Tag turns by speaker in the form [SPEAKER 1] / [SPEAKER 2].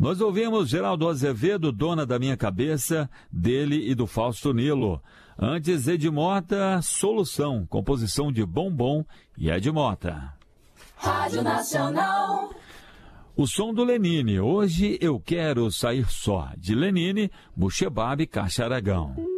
[SPEAKER 1] Nós ouvimos Geraldo Azevedo, Dona da Minha Cabeça, dele e do Fausto Nilo. Antes, Edmota, Solução, composição de Bombom e Edmota.
[SPEAKER 2] Rádio Nacional.
[SPEAKER 1] O som do Lenine, Hoje Eu Quero Sair Só, de Lenine, Buchebab e Caixa Aragão.